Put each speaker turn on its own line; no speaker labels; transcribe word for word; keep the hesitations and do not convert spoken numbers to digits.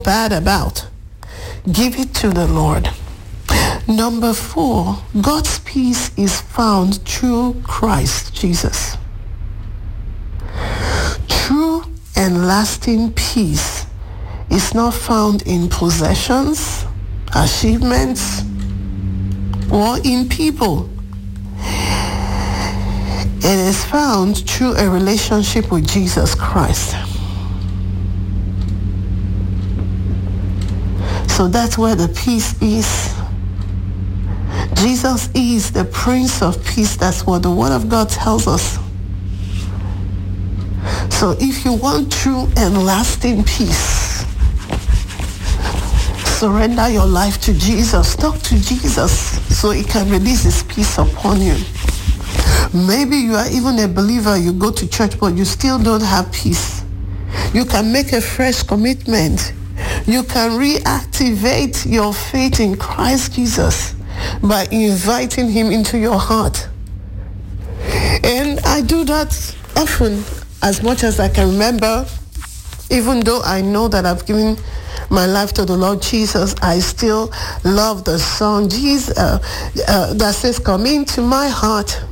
bad about. Give it to the Lord. Number four, God's peace is found through Christ Jesus. True and lasting peace is not found in possessions, achievements, or in people. It is found through a relationship with Jesus Christ. So that's where the peace is. Jesus is the Prince of Peace. That's what the Word of God tells us. So if you want true and lasting peace, surrender your life to Jesus. Talk to Jesus so he can release his peace upon you. Maybe you are even a believer, you go to church, but you still don't have peace. You can make a fresh commitment. You can reactivate your faith in Christ Jesus by inviting him into your heart. And I do that often, as much as I can remember. Even though I know that I've given my life to the Lord Jesus, I still love the song Jesus uh, uh, that says, "Come into my heart,